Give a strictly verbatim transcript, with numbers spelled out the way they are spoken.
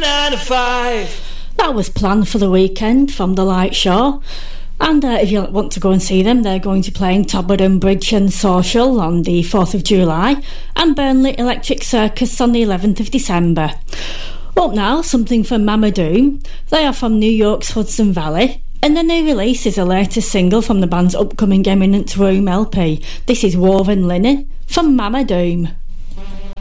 nine to five. That was planned for the weekend from The Light Show. And uh, if you want to go and see them, they're going to play in Todmorden Bridge and Social on the fourth of July and Burnley Electric Circus on the eleventh of December. Up now, something from Mama Doom. They are from New York's Hudson Valley, and the new release is the latest single from the band's upcoming Eminent Room L P. This is Woven Linen from Mama Doom.